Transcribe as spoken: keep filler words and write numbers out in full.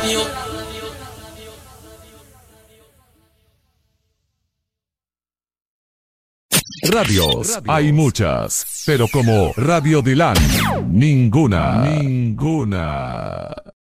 Radios, hay muchas, pero como Radio Dilan, ninguna, ninguna.